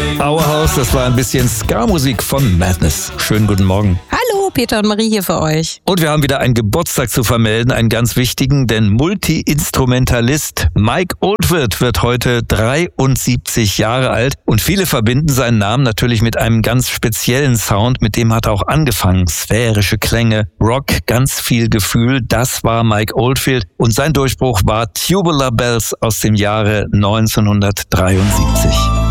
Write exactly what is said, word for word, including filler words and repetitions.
Auerhaus, das war ein bisschen Ska-Musik von Madness. Schönen guten Morgen. Hallo, Peter und Marie hier für euch. Und wir haben wieder einen Geburtstag zu vermelden, einen ganz wichtigen, denn Multi-Instrumentalist Mike Oldfield wird heute dreiundsiebzig Jahre alt und viele verbinden seinen Namen natürlich mit einem ganz speziellen Sound, mit dem hat er auch angefangen. Sphärische Klänge, Rock, ganz viel Gefühl, das war Mike Oldfield und sein Durchbruch war Tubular Bells aus dem Jahre neunzehnhundertdreiundsiebzig.